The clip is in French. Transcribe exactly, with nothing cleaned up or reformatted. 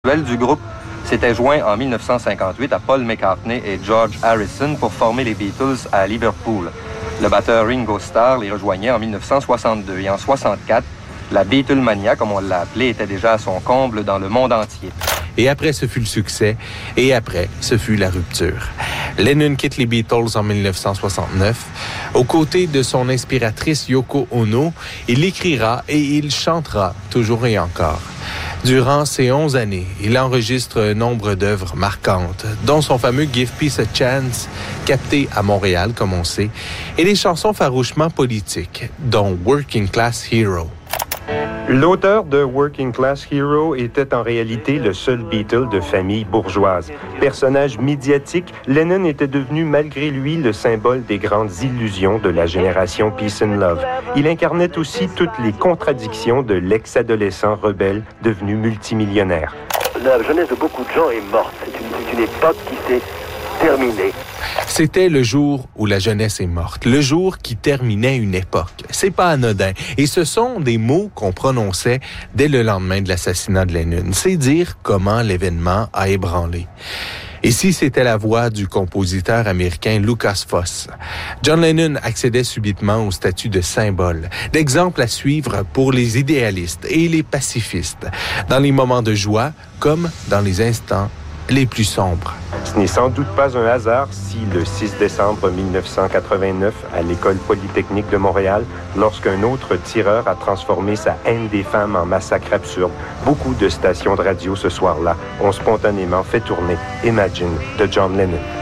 du groupe s'était joint en mille neuf cent cinquante-huit à Paul McCartney et George Harrison pour former les Beatles à Liverpool. Le batteur Ringo Starr les rejoignait en mille neuf cent soixante-deux et en soixante-quatre, la Beatlemania, comme on l'a appelée, était déjà à son comble dans le monde entier. Et après, ce fut le succès. Et après, ce fut la rupture. Lennon quitte les Beatles en mille neuf cent soixante-neuf. Aux côtés de son inspiratrice Yoko Ono, il écrira et il chantera toujours et encore. Durant ces onze années, il enregistre nombre d'œuvres marquantes, dont son fameux « Give Peace a Chance », capté à Montréal, comme on sait, et des chansons farouchement politiques, dont « Working Class Hero ». L'auteur de Working Class Hero était en réalité le seul Beatle de famille bourgeoise. Personnage médiatique, Lennon était devenu malgré lui le symbole des grandes illusions de la génération Peace and Love. Il incarnait aussi toutes les contradictions de l'ex-adolescent rebelle devenu multimillionnaire. La jeunesse de beaucoup de gens est morte. C'est une, c'est une époque qui s'est terminée. C'était le jour où la jeunesse est morte, le jour qui terminait une époque. C'est pas anodin. Et ce sont des mots qu'on prononçait dès le lendemain de l'assassinat de Lennon. C'est dire comment l'événement a ébranlé. Ici, c'était la voix du compositeur américain Lucas Foss. John Lennon accédait subitement au statut de symbole, d'exemple à suivre pour les idéalistes et les pacifistes, dans les moments de joie comme dans les instants les plus sombres. Ce n'est sans doute pas un hasard si le six décembre mille neuf cent quatre-vingt-neuf, à l'École polytechnique de Montréal, lorsqu'un autre tireur a transformé sa haine des femmes en massacre absurde, beaucoup de stations de radio ce soir-là ont spontanément fait tourner Imagine de John Lennon.